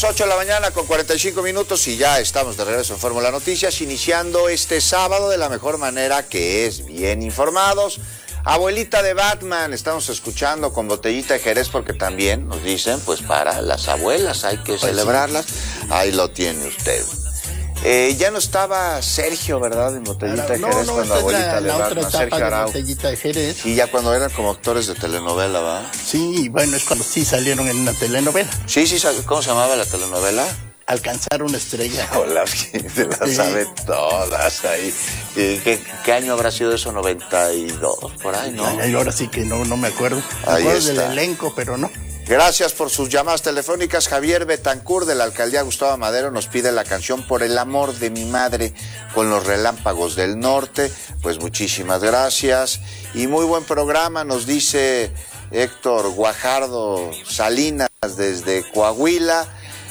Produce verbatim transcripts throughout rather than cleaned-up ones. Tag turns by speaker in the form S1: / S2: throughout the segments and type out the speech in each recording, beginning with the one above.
S1: ocho de la mañana con cuarenta y cinco minutos y ya estamos de regreso en Fórmula Noticias, iniciando este sábado de la mejor manera, que es bien informados. Abuelita de Batman, estamos escuchando con botellita de Jerez, porque también nos dicen, pues para las abuelas hay que celebrarlas. Ahí lo tiene usted. Eh, ya no estaba Sergio, ¿verdad? En Botellita de Jerez,
S2: no, no,
S1: cuando Abuelita
S2: la,
S1: de
S2: la
S1: Batman,
S2: otra etapa
S1: Sergio Arau.
S2: de Botellita de Jerez.
S1: Y ya cuando eran como actores de telenovela, ¿va?
S2: Sí, bueno, es cuando sí salieron en una telenovela.
S1: Sí, sí, ¿cómo se llamaba la telenovela?
S2: Alcanzar una estrella.
S1: Hola, se las sí. sabe todas ahí. ¿Qué, ¿Qué año habrá sido eso? noventa y dos, por ahí, ¿no?
S2: Ay, ahora sí que no, no me acuerdo. Me
S1: ahí
S2: acuerdo
S1: está.
S2: del elenco, pero no.
S1: Gracias por sus llamadas telefónicas. Javier Betancourt, de la alcaldía Gustavo Madero, nos pide la canción Por el amor de mi madre, con los Relámpagos del Norte. Pues muchísimas gracias. Y muy buen programa, nos dice Héctor Guajardo Salinas desde Coahuila.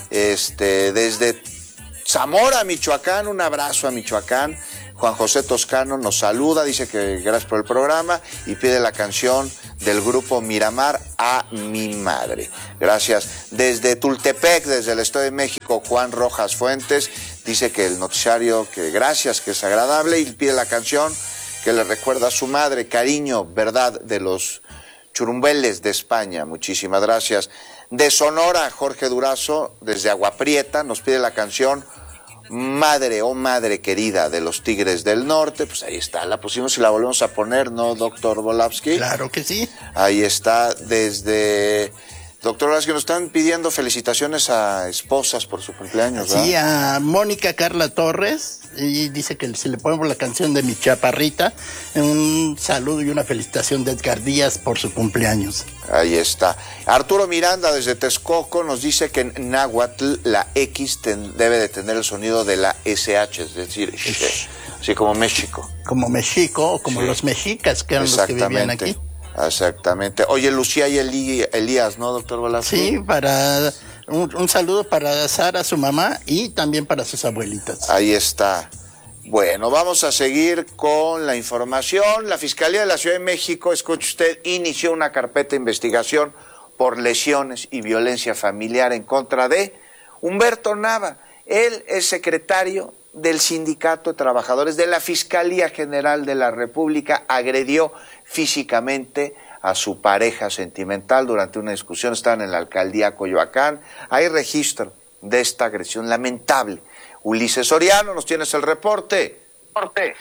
S1: Este, desde Zamora, Michoacán, un abrazo a Michoacán. Juan José Toscano nos saluda, dice que gracias por el programa y pide la canción del grupo Miramar, A mi madre. Gracias. Desde Tultepec, desde el Estado de México, Juan Rojas Fuentes dice que el noticiario, que gracias, que es agradable, y pide la canción que le recuerda a su madre, Cariño, Verdad, de los Churumbeles de España. Muchísimas gracias. De Sonora, Jorge Durazo, desde Agua Prieta, nos pide la canción Madre, oh Madre Querida, de los Tigres del Norte. Pues ahí está, la pusimos y la volvemos a poner, ¿no, doctor Volavsky?
S2: Claro que sí.
S1: Ahí está, desde... Doctor Volavsky, nos están pidiendo felicitaciones a esposas por su cumpleaños, ¿verdad?
S2: Sí, a Mónica Carla Torres, y dice que si le ponemos la canción de Mi Chaparrita, un saludo y una felicitación de Edgar Díaz por su cumpleaños.
S1: Ahí está. Arturo Miranda, desde Texcoco, nos dice que en náhuatl la X ten, debe de tener el sonido de la ese hache, es decir, she, así como México.
S2: Como México, o como sí. Los mexicas, que eran los que vivían aquí.
S1: Exactamente. Oye, Lucía y Elí, Elías, ¿no, doctor Velasco?
S2: Sí, para un, un saludo para Sara, su mamá, y también para sus abuelitas.
S1: Ahí está. Bueno, vamos a seguir con la información. La Fiscalía de la Ciudad de México, escuche usted, inició una carpeta de investigación por lesiones y violencia familiar en contra de Humberto Nava. Él es secretario del Sindicato de Trabajadores de la Fiscalía General de la República. Agredió físicamente a su pareja sentimental durante una discusión. Estaban en la alcaldía Coyoacán. Hay registro de esta agresión lamentable. Ulises Soriano, ¿nos tienes el reporte?
S3: Reporte.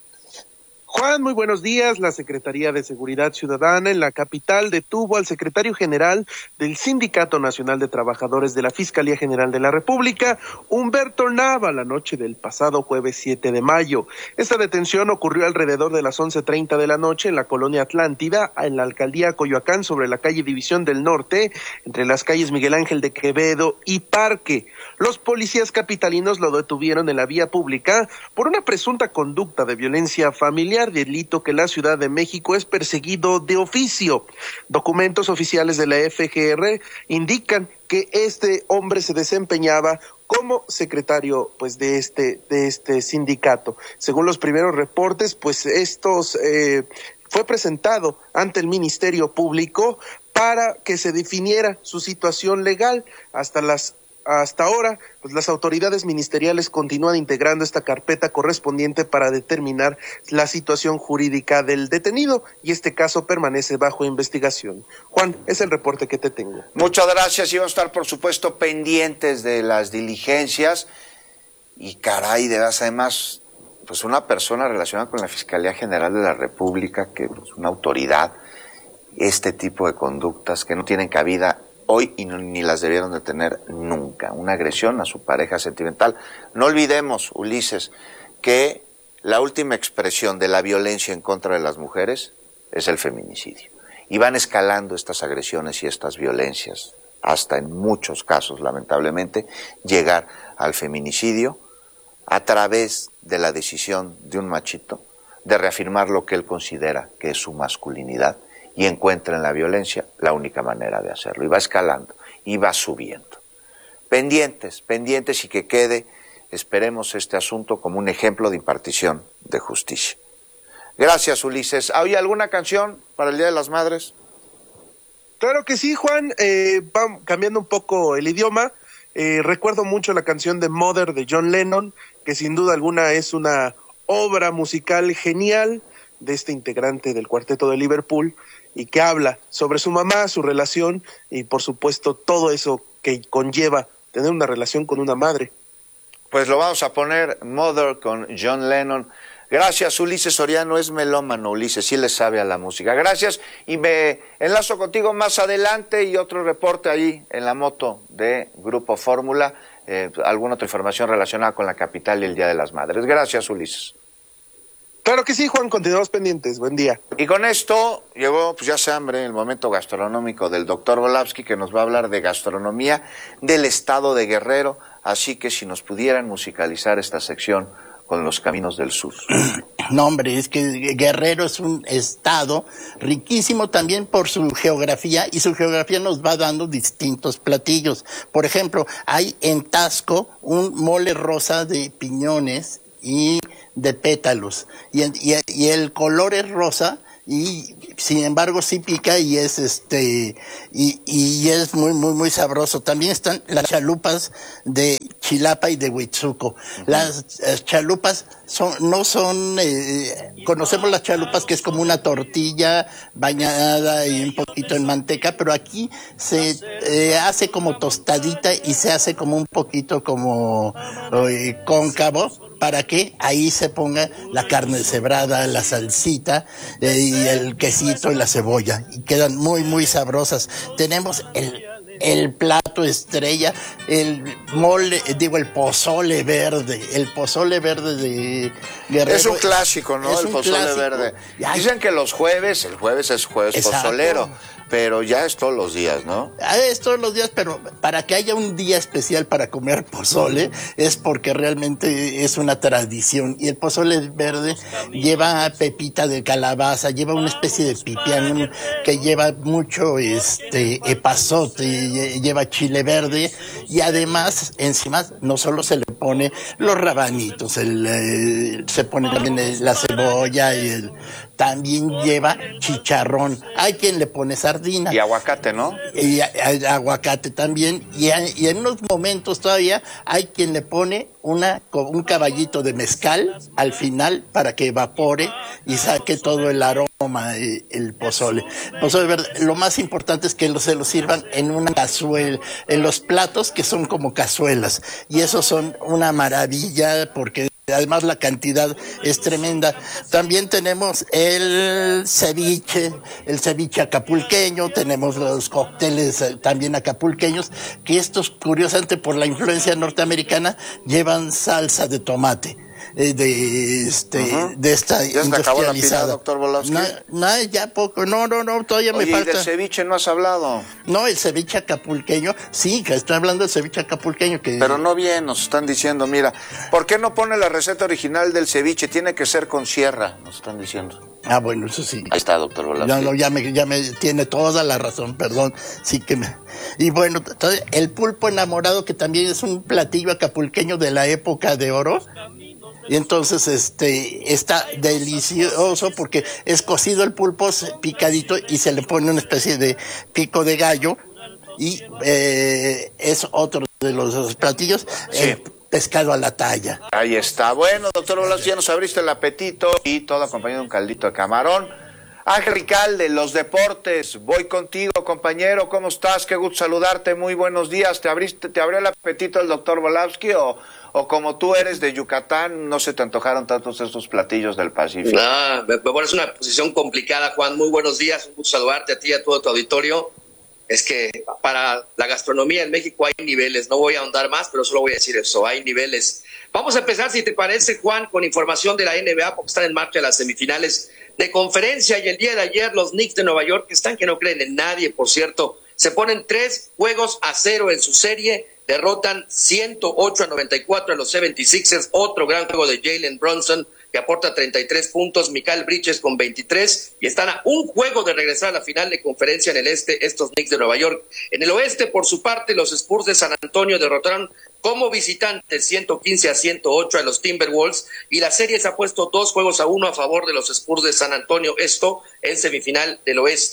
S3: Juan, muy buenos días. La Secretaría de Seguridad Ciudadana en la capital detuvo al secretario general del Sindicato Nacional de Trabajadores de la Fiscalía General de la República, Humberto Nava, la noche del pasado jueves siete de mayo. Esta detención ocurrió alrededor de las once treinta de la noche en la colonia Atlántida, en la alcaldía Coyoacán, sobre la calle División del Norte, entre las calles Miguel Ángel de Quevedo y Parque. Los policías capitalinos lo detuvieron en la vía pública por una presunta conducta de violencia familiar, delito que la Ciudad de México es perseguido de oficio. Documentos oficiales de la F G R indican que este hombre se desempeñaba como secretario, pues, de este de este sindicato. Según los primeros reportes, pues estos eh, fue presentado ante el Ministerio Público para que se definiera su situación legal. Hasta las Hasta ahora, pues las autoridades ministeriales continúan integrando esta carpeta correspondiente para determinar la situación jurídica del detenido, y este caso permanece bajo investigación. Juan, es el reporte que te tengo.
S1: Muchas gracias, y vamos a estar, por supuesto, pendientes de las diligencias. Y caray, de verdad, además, pues una persona relacionada con la Fiscalía General de la República, que es pues, una autoridad, este tipo de conductas que no tienen cabida hoy y no, ni las debieron de tener nunca. Una agresión a su pareja sentimental. No olvidemos, Ulises, que la última expresión de la violencia en contra de las mujeres es el feminicidio. Y van escalando estas agresiones y estas violencias hasta, en muchos casos, lamentablemente, llegar al feminicidio a través de la decisión de un machito de reafirmar lo que él considera que es su masculinidad, y encuentra en la violencia la única manera de hacerlo. Y va escalando, y va subiendo. Pendientes, pendientes, y que quede, esperemos, este asunto como un ejemplo de impartición de justicia. Gracias, Ulises. ¿Hay alguna canción para el Día de las Madres?
S3: Claro que sí, Juan. Eh, vamos cambiando un poco el idioma. Eh, recuerdo mucho la canción de Mother de John Lennon, que sin duda alguna es una obra musical genial de este integrante del Cuarteto de Liverpool y que habla sobre su mamá, su relación y por supuesto todo eso que conlleva tener una relación con una madre.
S1: Pues lo vamos a poner, Mother con John Lennon. Gracias, Ulises Soriano, es melómano, Ulises, sí le sabe a la música. Gracias, y me enlazo contigo más adelante y otro reporte ahí en la moto de Grupo Fórmula, eh, alguna otra información relacionada con la capital y el Día de las Madres. Gracias, Ulises.
S3: Claro que sí, Juan, continuamos pendientes. Buen día.
S1: Y con esto llegó, pues ya se hambre, el momento gastronómico del doctor Volavsky, que nos va a hablar de gastronomía del estado de Guerrero. Así que si nos pudieran musicalizar esta sección con los caminos del sur.
S2: No, hombre, es que Guerrero es un estado riquísimo también por su geografía, y su geografía nos va dando distintos platillos. Por ejemplo, hay en Taxco un mole rosa de piñones y de pétalos, y, y, y el color es rosa, y sin embargo sí pica y es este y, y es muy muy muy sabroso. También están las chalupas de Chilapa y de Huitzuco. Uh-huh. Las, las chalupas son no son eh, conocemos las chalupas, que es como una tortilla bañada y un poquito en manteca, pero aquí se eh, hace como tostadita y se hace como un poquito como eh, cóncavo, para que ahí se ponga la carne deshebrada, la salsita eh, y el quesito y la cebolla, y quedan muy muy sabrosas. Tenemos el el plato estrella, el mole, digo el pozole verde, el pozole verde de Guerrero.
S1: Es un clásico, ¿no? El pozole clásico. verde. Dicen que los jueves, el jueves es jueves Exacto. pozolero, pero ya es todos los días, ¿no? Es
S2: todos los días, pero para que haya un día especial para comer pozole es porque realmente es una tradición. Y el pozole verde lleva pepita de calabaza, lleva una especie de pipián que lleva mucho este epazote, lleva chile verde, y además encima no solo se le pone los rabanitos, el, eh, se pone también el, la cebolla, y el, también lleva chicharrón. Hay quien le pone sardina.
S1: Y aguacate, ¿no?
S2: Y, y aguacate también. Y, y en unos momentos todavía hay quien le pone una un caballito de mezcal al final para que evapore y saque todo el aroma, el, el pozole. Pozole verde. Lo más importante es que lo, se lo sirvan en una cazuela, en los platos que son como cazuelas. Y esos son una maravilla porque además la cantidad es tremenda. También tenemos el ceviche, el ceviche acapulqueño, tenemos los cócteles eh, también acapulqueños, que estos, curiosamente por la influencia norteamericana, llevan salsa de tomate. Eh, de este uh-huh. de esta
S1: ¿Ya se acabó la pila, doctor Volavsky?
S2: No, no, ya poco, no, no, no, todavía
S1: Oye,
S2: me falta.
S1: ¿y del ceviche no has hablado?
S2: No, el ceviche acapulqueño, sí, que estoy hablando del ceviche acapulqueño. Que...
S1: Pero no bien, nos están diciendo, mira, ¿por qué no pone la receta original del ceviche? Tiene que ser con sierra, nos están diciendo.
S2: Ah, bueno, eso sí.
S1: Ahí está, doctor Volavsky.
S2: No, no, ya me, ya me tiene toda la razón, perdón, sí que me... Y bueno, el pulpo enamorado, que también es un platillo acapulqueño de la época de oro. Y entonces este está delicioso porque es cocido el pulpo picadito y se le pone una especie de pico de gallo, y eh, es otro de los platillos. Sí. El pescado a la talla.
S1: Ahí está. Bueno, doctor Volavsky, ya nos abriste el apetito, y todo acompañado de un caldito de camarón. Ángel Ricalde, los deportes, voy contigo, compañero, ¿cómo estás? Qué gusto saludarte, muy buenos días. ¿Te abriste, te abrió el apetito el doctor Volavsky, o, o como tú eres de Yucatán, no se te antojaron tantos estos platillos del Pacífico?
S4: No, me pones una posición complicada, Juan. Muy buenos días, un gusto saludarte a ti y a todo tu auditorio. Es que para la gastronomía en México hay niveles, no voy a ahondar más, pero solo voy a decir eso, hay niveles. Vamos a empezar, si te parece, Juan, con información de la N B A, porque están en marcha las semifinales de conferencia, y el día de ayer los Knicks de Nueva York, que están que no creen en nadie, por cierto, se ponen tres juegos a cero en su serie, derrotan ciento ocho a noventa y cuatro a los setenta y seis ers, otro gran juego de Jalen Brunson, que aporta treinta y tres puntos, Mikal Bridges con veintitrés, y están a un juego de regresar a la final de conferencia en el este, estos Knicks de Nueva York. En el oeste, por su parte, los Spurs de San Antonio derrotaron como visitantes ciento quince a ciento ocho a los Timberwolves, y la serie se ha puesto dos juegos a uno a favor de los Spurs de San Antonio, esto en semifinal del oeste.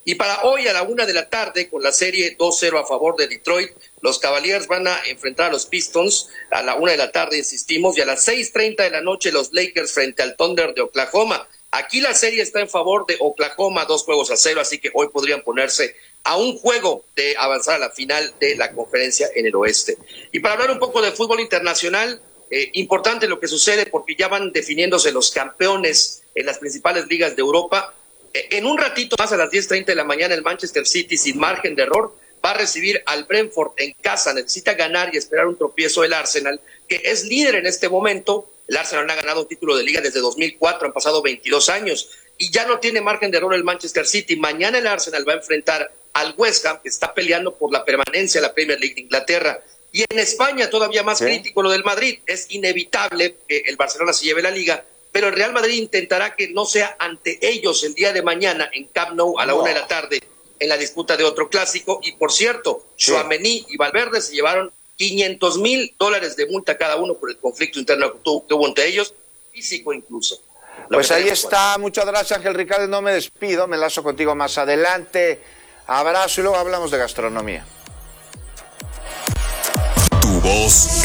S4: Y para hoy a la una de la tarde, con la serie dos cero a favor de Detroit, los Cavaliers van a enfrentar a los Pistons a la una de la tarde, insistimos, y a las seis treinta de la noche los Lakers frente al Thunder de Oklahoma. Aquí la serie está en favor de Oklahoma, dos juegos a cero, así que hoy podrían ponerse a un juego de avanzar a la final de la conferencia en el oeste. Y para hablar un poco de fútbol internacional, eh, importante lo que sucede porque ya van definiéndose los campeones en las principales ligas de Europa. Eh, en un ratito más, a las diez treinta de la mañana, el Manchester City, sin margen de error, va a recibir al Brentford en casa. Necesita ganar y esperar un tropiezo el Arsenal, que es líder en este momento. El Arsenal no ha ganado un título de liga desde dos mil cuatro, han pasado veintidós años, y ya no tiene margen de error el Manchester City. Mañana el Arsenal va a enfrentar al West Ham, que está peleando por la permanencia en la Premier League de Inglaterra. Y en España, todavía más ¿Sí? crítico lo del Madrid. Es inevitable que el Barcelona se lleve la liga, pero el Real Madrid intentará que no sea ante ellos el día de mañana en Camp Nou a la no. una de la tarde en la disputa de otro clásico. Y por cierto, sí. Tchouaméni y Valverde se llevaron quinientos mil dólares de multa cada uno por el conflicto interno que hubo entre ellos, físico incluso.
S1: Pues ahí está, muchas gracias Ángel Ricardo, no me despido, me enlazo contigo más adelante, abrazo y luego hablamos de gastronomía.
S5: Tu voz